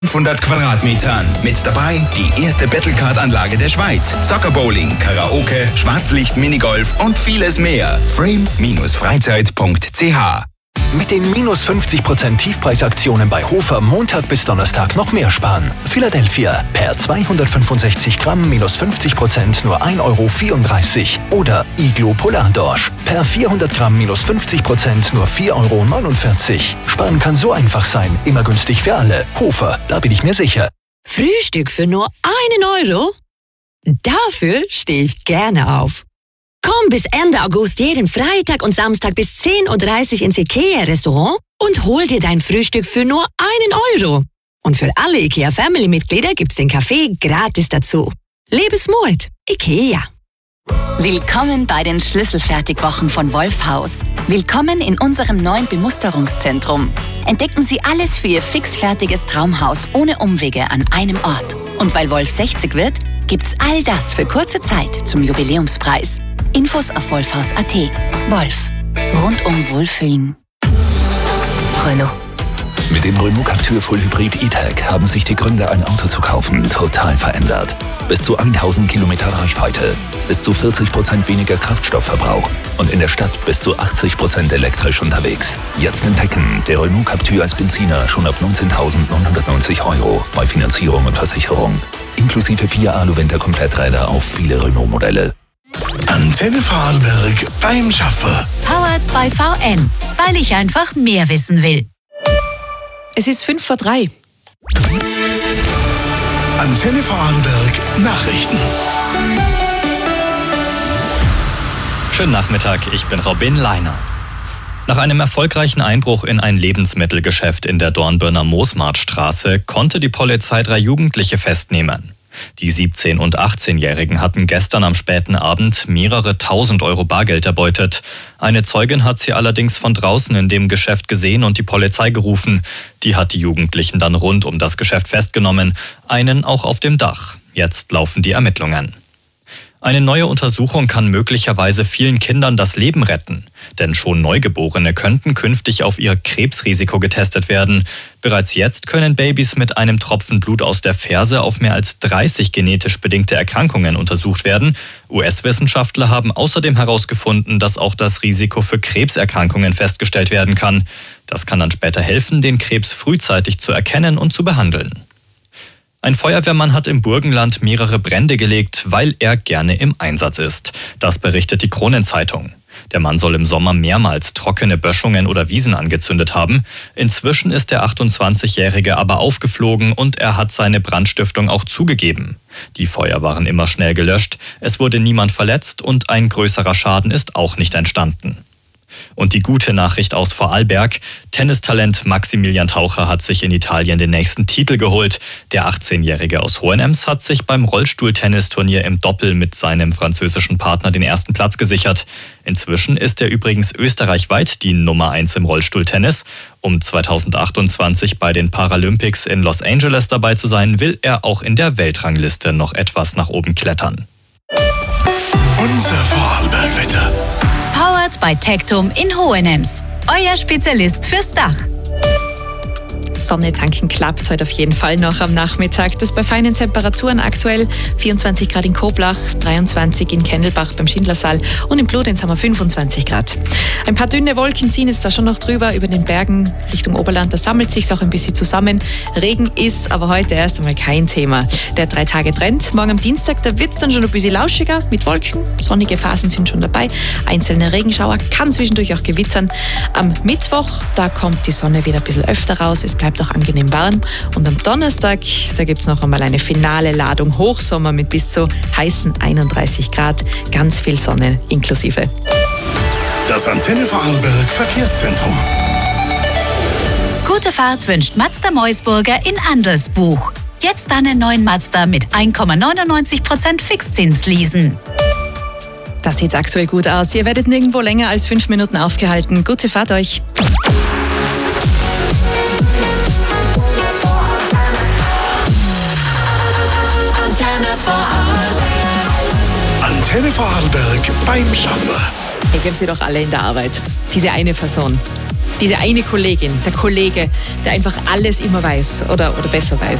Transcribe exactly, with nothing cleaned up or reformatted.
fünfhundert Quadratmetern. Mit dabei die erste Battlecard-Anlage der Schweiz. Soccer-Bowling, Karaoke, Schwarzlicht, Minigolf und vieles mehr. frame Freizeit punkt c h. Mit den minus fünfzig Prozent Tiefpreisaktionen bei Hofer Montag bis Donnerstag noch mehr sparen. Philadelphia per zweihundertfünfundsechzig Gramm minus fünfzig Prozent nur ein Euro vierunddreißig. Oder Iglo Polardorsch per vierhundert Gramm minus fünfzig Prozent nur vier Euro neunundvierzig. Sparen kann so einfach sein, immer günstig für alle. Hofer, da bin ich mir sicher. Frühstück für nur einen Euro? Dafür stehe ich gerne auf. Komm bis Ende August jeden Freitag und Samstag bis zehn Uhr dreißig ins IKEA-Restaurant und hol dir dein Frühstück für nur einen Euro. Und für alle IKEA-Family-Mitglieder gibt's den Kaffee gratis dazu. Lebensmut, IKEA. Willkommen bei den Schlüsselfertigwochen von Wolfhaus. Willkommen in unserem neuen Bemusterungszentrum. Entdecken Sie alles für Ihr fixfertiges Traumhaus ohne Umwege an einem Ort. Und weil Wolf sechzig wird, gibt's all das für kurze Zeit zum Jubiläumspreis. Infos auf wolfhaus punkt a t. Wolf. Rundum Wohlfühlen. Renault. Mit dem Renault Captur Full Hybrid E-Tech haben sich die Gründe, ein Auto zu kaufen, total verändert. Bis zu tausend Kilometer Reichweite, bis zu vierzig Prozent weniger Kraftstoffverbrauch und in der Stadt bis zu achtzig Prozent elektrisch unterwegs. Jetzt entdecken, der Renault Captur als Benziner schon ab neunzehntausendneunhundertneunzig Euro bei Finanzierung und Versicherung. Inklusive vier Alu-Winter-Kompletträder auf viele Renault-Modelle. Antenne Vorarlberg beim Schaffer. Powered by V N, weil ich einfach mehr wissen will. Es ist fünf vor drei. Antenne Vorarlberg Nachrichten. Schönen Nachmittag, ich bin Robin Leiner. Nach einem erfolgreichen Einbruch in ein Lebensmittelgeschäft in der Dornbirner Moosmartstraße konnte die Polizei drei Jugendliche festnehmen. Die siebzehn- und achtzehnjährigen hatten gestern am späten Abend mehrere tausend Euro Bargeld erbeutet. Eine Zeugin hat sie allerdings von draußen in dem Geschäft gesehen und die Polizei gerufen. Die hat die Jugendlichen dann rund um das Geschäft festgenommen, einen auch auf dem Dach. Jetzt laufen die Ermittlungen. Eine neue Untersuchung kann möglicherweise vielen Kindern das Leben retten. Denn schon Neugeborene könnten künftig auf ihr Krebsrisiko getestet werden. Bereits jetzt können Babys mit einem Tropfen Blut aus der Ferse auf mehr als dreißig genetisch bedingte Erkrankungen untersucht werden. U S-Wissenschaftler haben außerdem herausgefunden, dass auch das Risiko für Krebserkrankungen festgestellt werden kann. Das kann dann später helfen, den Krebs frühzeitig zu erkennen und zu behandeln. Ein Feuerwehrmann hat im Burgenland mehrere Brände gelegt, weil er gerne im Einsatz ist. Das berichtet die Kronenzeitung. Der Mann soll im Sommer mehrmals trockene Böschungen oder Wiesen angezündet haben. Inzwischen ist der achtundzwanzigjährige aber aufgeflogen und er hat seine Brandstiftung auch zugegeben. Die Feuer waren immer schnell gelöscht, es wurde niemand verletzt und ein größerer Schaden ist auch nicht entstanden. Und die gute Nachricht aus Vorarlberg: Tennistalent Maximilian Taucher hat sich in Italien den nächsten Titel geholt. Der achtzehnjährige aus Hohenems hat sich beim Rollstuhltennisturnier im Doppel mit seinem französischen Partner den ersten Platz gesichert. Inzwischen ist er übrigens österreichweit die Nummer eins im Rollstuhltennis. Um zweitausendachtundzwanzig bei den Paralympics in Los Angeles dabei zu sein, will er auch in der Weltrangliste noch etwas nach oben klettern. Unser Vorarlberg-Wetter. Powered by Tectum in Hohenems. Euer Spezialist fürs Dach. Sonne tanken klappt heute auf jeden Fall noch am Nachmittag. Das bei feinen Temperaturen aktuell vierundzwanzig Grad in Koblach, dreiundzwanzig in Kennelbach beim Schindlersaal und in Bludenz haben wir fünfundzwanzig Grad. Ein paar dünne Wolken ziehen jetzt da schon noch drüber über den Bergen Richtung Oberland. Da sammelt sich auch ein bisschen zusammen. Regen ist aber heute erst einmal kein Thema. Der Drei-Tage-Trend. Morgen am Dienstag, da wird es dann schon ein bisschen lauschiger mit Wolken. Sonnige Phasen sind schon dabei. Einzelne Regenschauer, kann zwischendurch auch gewittern. Am Mittwoch, da kommt die Sonne wieder ein bisschen öfter raus. Es bleibt auch angenehm warm. Und am Donnerstag, da gibt es noch einmal eine finale Ladung Hochsommer mit bis zu heißen einunddreißig Grad. Ganz viel Sonne inklusive. Das Antenne Vorarlberg Verkehrszentrum. Gute Fahrt wünscht Mazda Meusburger in Andelsbuch. Jetzt einen neuen Mazda mit eins Komma neunundneunzig Prozent Fixzins leasen. Das sieht aktuell gut aus. Ihr werdet nirgendwo länger als fünf Minuten aufgehalten. Gute Fahrt euch. Antenne Vorarlberg. Antenne Vorarlberg beim Schaffer. Ihr gebt sie doch alle in der Arbeit. Diese eine Person. diese eine Kollegin, der Kollege, der einfach alles immer weiß oder, oder besser weiß.